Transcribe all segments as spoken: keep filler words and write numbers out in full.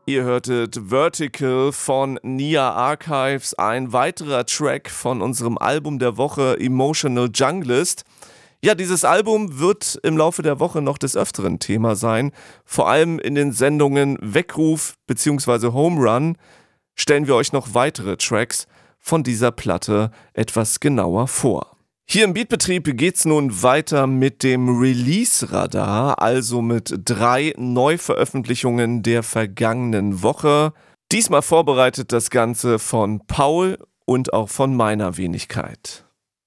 Ihr hörtet Vertical von Nia Archives, ein weiterer Track von unserem Album der Woche Emotional Junglist. Ja, dieses Album wird im Laufe der Woche noch des Öfteren Thema sein. Vor allem in den Sendungen Weckruf bzw. Home Run stellen wir euch noch weitere Tracks von dieser Platte etwas genauer vor. Hier im Beatbetrieb geht's nun weiter mit dem Release-Radar, also mit drei Neuveröffentlichungen der vergangenen Woche. Diesmal vorbereitet das Ganze von Paul und auch von meiner Wenigkeit.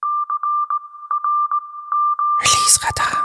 Release-Radar.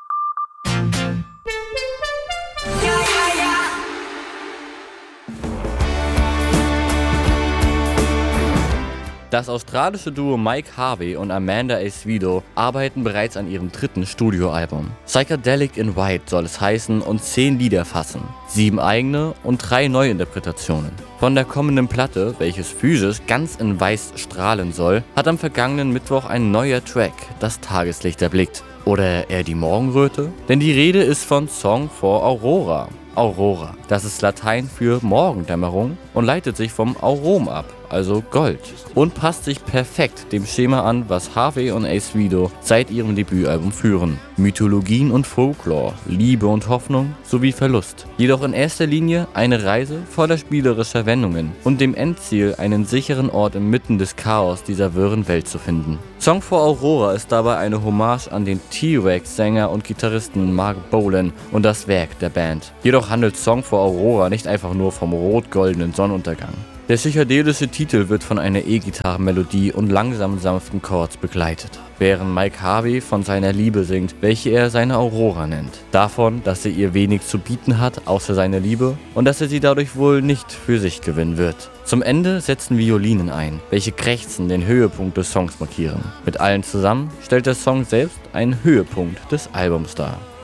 Das australische Duo Mike Harvey und Amanda Acevedo arbeiten bereits an ihrem dritten Studioalbum. Psychedelic in White soll es heißen und zehn Lieder fassen, sieben eigene und drei Neuinterpretationen. Von der kommenden Platte, welches physisch ganz in Weiß strahlen soll, hat am vergangenen Mittwoch ein neuer Track das Tageslicht erblickt. Oder eher die Morgenröte? Denn die Rede ist von Song for Aurora. Aurora, das ist Latein für Morgendämmerung und leitet sich vom Aurom ab, also Gold, und passt sich perfekt dem Schema an, was Harvey und Acevedo seit ihrem Debütalbum führen. Mythologien und Folklore, Liebe und Hoffnung sowie Verlust. Jedoch in erster Linie eine Reise voller spielerischer Wendungen und dem Endziel, einen sicheren Ort inmitten des Chaos dieser wirren Welt zu finden. Song for Aurora ist dabei eine Hommage an den T-Rex-Sänger und Gitarristen Mark Bolan und das Werk der Band. Jedoch handelt Song for Aurora nicht einfach nur vom rot-goldenen Sonnenuntergang. Der psychedelische Titel wird von einer E-Gitarrenmelodie und langsamen sanften Chords begleitet, während Mike Harvey von seiner Liebe singt, welche er seine Aurora nennt. Davon, dass er ihr wenig zu bieten hat, außer seine Liebe, und dass er sie dadurch wohl nicht für sich gewinnen wird. Zum Ende setzen Violinen ein, welche krächzen den Höhepunkt des Songs markieren. Mit allen zusammen stellt der Song selbst einen Höhepunkt des Albums dar.